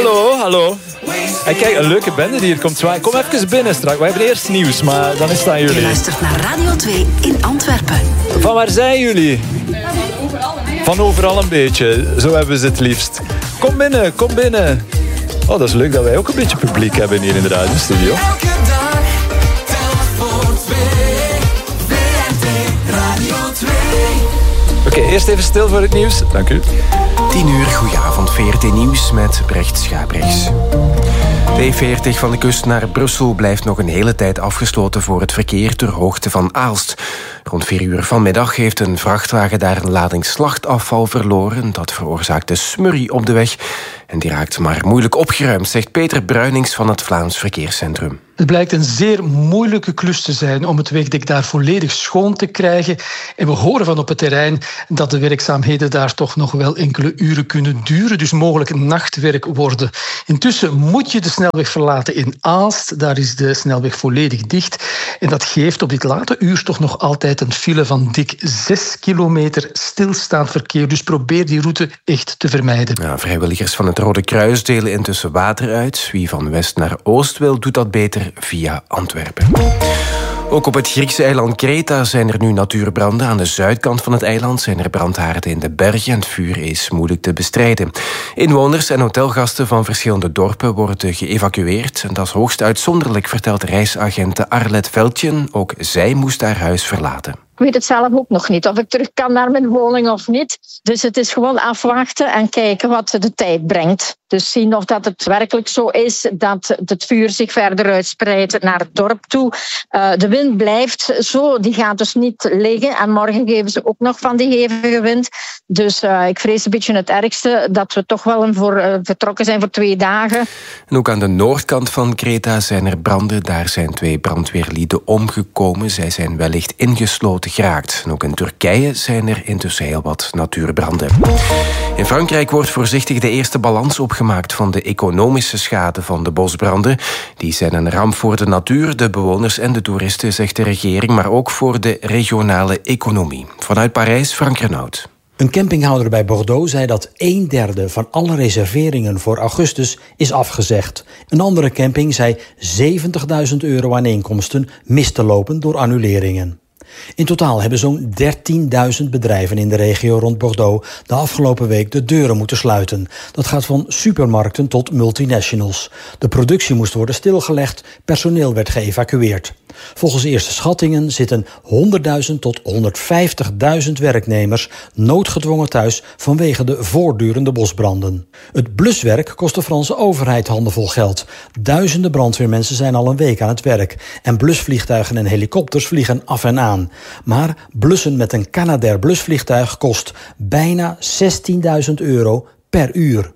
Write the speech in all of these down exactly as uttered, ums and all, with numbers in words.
Hallo, hallo. En kijk, een leuke bende die hier komt. Kom even binnen straks. We hebben eerst nieuws, maar dan is het aan jullie. Je luistert naar Radio twee in Antwerpen. Van waar zijn jullie? Van overal een beetje. Zo hebben ze het liefst. Kom binnen, kom binnen. Oh, dat is leuk dat wij ook een beetje publiek hebben hier in de radiostudio. Oké, okay, eerst even stil voor het nieuws. Dank u. tien uur, goedenavond, V R T Nieuws met Brecht Schaprechts. De E veertig van de kust naar Brussel blijft nog een hele tijd afgesloten voor het verkeer ter hoogte van Aalst. Rond vier uur vanmiddag heeft een vrachtwagen daar een lading slachtafval verloren. Dat veroorzaakte smurrie op de weg. En die raakt maar moeilijk opgeruimd, zegt Peter Bruinings van het Vlaams Verkeerscentrum. Het blijkt een zeer moeilijke klus te zijn om het wegdek daar volledig schoon te krijgen. En we horen van op het terrein dat de werkzaamheden daar toch nog wel enkele uren kunnen duren. Dus mogelijk nachtwerk worden. Intussen moet je de snelweg verlaten in Aalst. Daar is de snelweg volledig dicht. En dat geeft op dit late uur toch nog altijd een file van dik zes kilometer stilstaand verkeer. Dus probeer die route echt te vermijden. Ja, vrijwilligers van het Rode Kruis delen intussen water uit. Wie van west naar oost wil, doet dat beter via Antwerpen. Ook op het Griekse eiland Kreta zijn er nu natuurbranden. Aan de zuidkant van het eiland zijn er brandhaarden in de bergen en het vuur is moeilijk te bestrijden. Inwoners en hotelgasten van verschillende dorpen worden geëvacueerd. En dat is hoogst uitzonderlijk, vertelt reisagente Arlet Veldjen. Ook zij moest haar huis verlaten. Ik weet het zelf ook nog niet, of ik terug kan naar mijn woning of niet. Dus het is gewoon afwachten en kijken wat de tijd brengt. Dus zien of dat het werkelijk zo is dat het vuur zich verder uitspreidt naar het dorp toe. Uh, de wind blijft zo, die gaat dus niet liggen. En morgen geven ze ook nog van die hevige wind. Dus uh, ik vrees een beetje het ergste, dat we toch wel voor, uh, vertrokken zijn voor twee dagen. En ook aan de noordkant van Kreta zijn er branden. Daar zijn twee brandweerlieden omgekomen. Zij zijn wellicht ingesloten geraakt. En ook in Turkije zijn er intussen heel wat natuurbranden. In Frankrijk wordt voorzichtig de eerste balans opgemaakt van de economische schade van de bosbranden. Die zijn een ramp voor de natuur, de bewoners en de toeristen, zegt de regering, maar ook voor de regionale economie. Vanuit Parijs, Frank Renaud. Een campinghouder bij Bordeaux zei dat een derde van alle reserveringen voor augustus is afgezegd. Een andere camping zei zeventigduizend euro aan inkomsten mis te lopen door annuleringen. In totaal hebben zo'n dertienduizend bedrijven in de regio rond Bordeaux de afgelopen week de deuren moeten sluiten. Dat gaat van supermarkten tot multinationals. De productie moest worden stilgelegd, personeel werd geëvacueerd. Volgens eerste schattingen zitten honderdduizend tot honderdvijftigduizend werknemers noodgedwongen thuis vanwege de voortdurende bosbranden. Het bluswerk kost de Franse overheid handenvol geld. Duizenden brandweermensen zijn al een week aan het werk en blusvliegtuigen en helikopters vliegen af en aan. Maar blussen met een Canadair blusvliegtuig kost bijna zestienduizend euro per uur.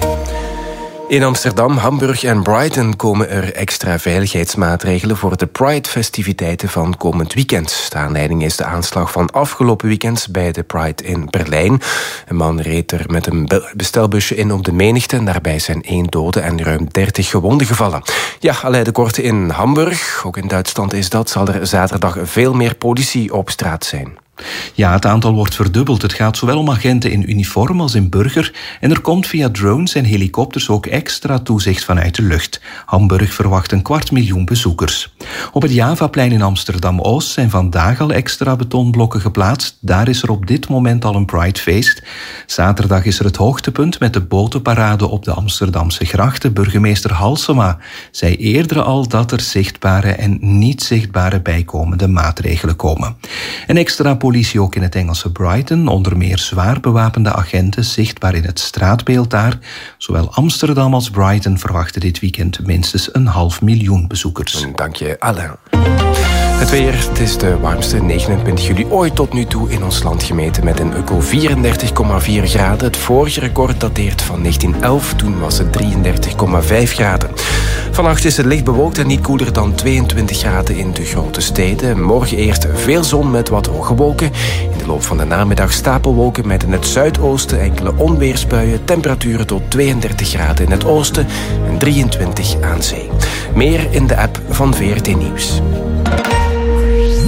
In Amsterdam, Hamburg en Brighton komen er extra veiligheidsmaatregelen voor de Pride-festiviteiten van komend weekend. De aanleiding is de aanslag van afgelopen weekend bij de Pride in Berlijn. Een man reed er met een bestelbusje in op de menigte en daarbij zijn één dode en ruim dertig gewonden gevallen. Ja, Alain de Korte in Hamburg, ook in Duitsland is dat, zal er zaterdag veel meer politie op straat zijn. Ja, het aantal wordt verdubbeld. Het gaat zowel om agenten in uniform als in burger. En er komt via drones en helikopters ook extra toezicht vanuit de lucht. Hamburg verwacht een kwart miljoen bezoekers. Op het Javaplein in Amsterdam-Oost zijn vandaag al extra betonblokken geplaatst. Daar is er op dit moment al een Pridefeest. Zaterdag is er het hoogtepunt met de botenparade op de Amsterdamse grachten. Burgemeester Halsema zei eerder al dat er zichtbare en niet zichtbare bijkomende maatregelen komen. Een extra politie ook in het Engelse Brighton, onder meer zwaar bewapende agenten zichtbaar in het straatbeeld daar. Zowel Amsterdam als Brighton verwachten dit weekend minstens een half miljoen bezoekers. Dank je, Alain. Het weer, het is de warmste negenentwintig juli ooit tot nu toe in ons land gemeten met een Ukkel vierendertig komma vier graden. Het vorige record dateert van negentien elf, toen was het drieëndertig komma vijf graden. Vannacht is het licht bewolkt en niet koeler dan tweeëntwintig graden in de grote steden. Morgen eerst veel zon met wat hoge wolken. In de loop van de namiddag stapelwolken met in het zuidoosten enkele onweersbuien. Temperaturen tot tweeëndertig graden in het oosten en drieëntwintig aan zee. Meer in de app van V R T Nieuws.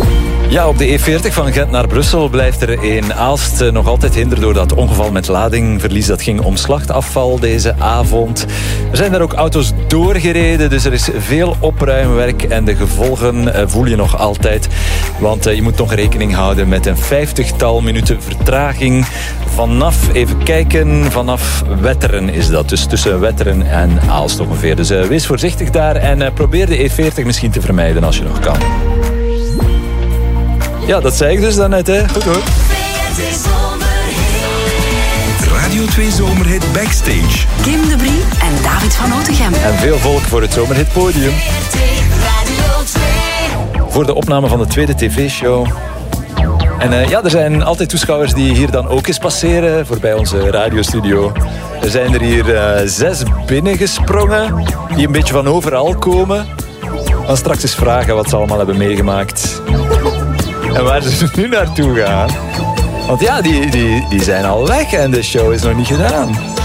Ja, op de E veertig van Gent naar Brussel blijft er in Aalst nog altijd hinder door dat ongeval met ladingverlies. Dat ging om slachtafval deze avond. Er zijn daar ook auto's doorgereden, dus er is veel opruimwerk en de gevolgen voel je nog altijd. Want je moet nog rekening houden met een vijftigtal minuten vertraging vanaf, even kijken, vanaf Wetteren is dat. Dus tussen Wetteren en Aalst ongeveer. Dus uh, wees voorzichtig daar en uh, probeer de E veertig misschien te vermijden als je nog kan. Ja, dat zei ik dus daarnet, hè. Goed hoor. Radio twee Zomerhit Backstage. Kim de Brie en David van Otegem. En veel volk voor het Zomerhit Podium. Voor de opname van de tweede tv-show. En uh, ja, er zijn altijd toeschouwers die hier dan ook eens passeren, voorbij onze radiostudio. Er zijn er hier uh, zes binnengesprongen, die een beetje van overal komen. We gaan straks eens vragen wat ze allemaal hebben meegemaakt. En waar ze nu naartoe gaan. Want ja, die, die, die zijn al weg en de show is nog niet gedaan.